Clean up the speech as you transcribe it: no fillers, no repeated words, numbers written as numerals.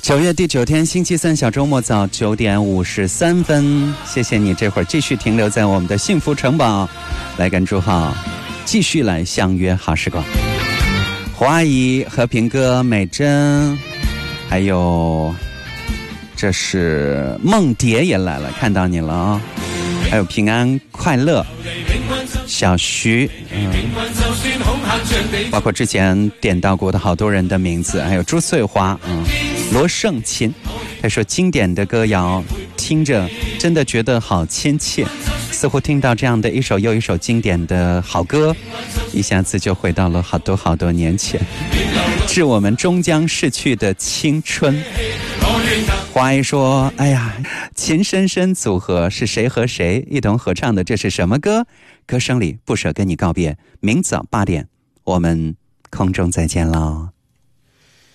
9月第9天星期三小周末早9点53分，谢谢你这会儿继续停留在我们的幸福城堡，来跟朱浩继续来相约好时光。胡阿姨、和平哥、美珍，还有这是梦蝶也来了，看到你了啊、还有平安快乐、小徐，包括之前点到过的好多人的名字，还有朱翠花，罗胜琴，他说经典的歌谣听着真的觉得好亲切，似乎听到这样的一首又一首经典的好歌，一下子就回到了好多好多年前，致我们终将逝去的青春。华姨说，哎呀，秦深深组合是谁和谁一同合唱的，这是什么歌？歌声里不舍跟你告别，明早8点我们空中再见喽。